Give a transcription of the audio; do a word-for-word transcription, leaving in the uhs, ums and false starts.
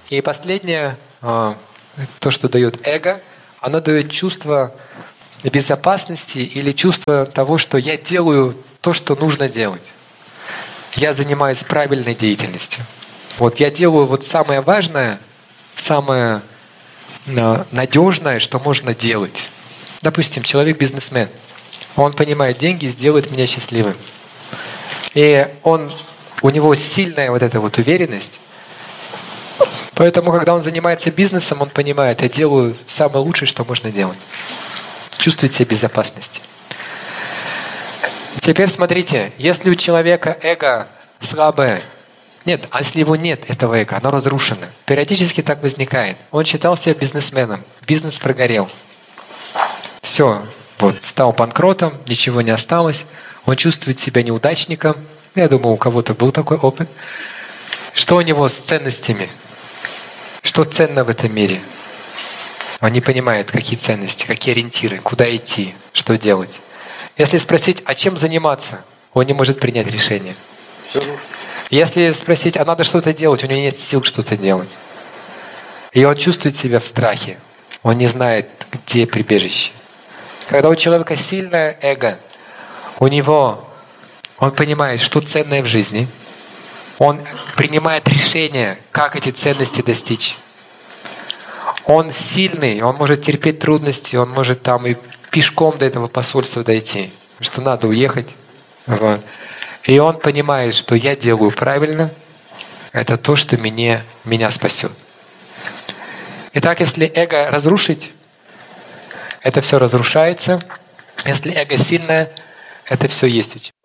И последнее, то, что дает эго, оно дает чувство безопасности или чувство того, что я делаю то, что нужно делать. Я занимаюсь правильной деятельностью. Вот я делаю вот самое важное, самое надежное, что можно делать. Допустим, человек-бизнесмен. Он понимает, деньги сделают меня счастливым. И он, у него сильная вот эта вот уверенность. Поэтому, когда он занимается бизнесом, он понимает, я делаю самое лучшее, что можно делать. Чувствует себя в безопасности. Теперь смотрите, если у человека эго слабое, нет, а если его нет, этого эго, оно разрушено. Периодически так возникает. Он считал себя бизнесменом, бизнес прогорел. Все, вот, стал банкротом, ничего не осталось. Он чувствует себя неудачником. Я думаю, у кого-то был такой опыт. Что у него с ценностями? Что ценно в этом мире? Он не понимает, какие ценности, какие ориентиры, куда идти, что делать. Если спросить, а чем заниматься, он не может принять решение. Если спросить, а надо что-то делать, у него нет сил что-то делать. И он чувствует себя в страхе. Он не знает, где прибежище. Когда у человека сильное эго, у него, он понимает, что ценное в жизни. Он принимает решение, как эти ценности достичь. Он сильный, он может терпеть трудности, он может там и пешком до этого посольства дойти, что надо уехать. Вот. И он понимает, что я делаю правильно, это то, что меня, меня спасет. Итак, если эго разрушить, это все разрушается. Если эго сильное, это все есть у тебя.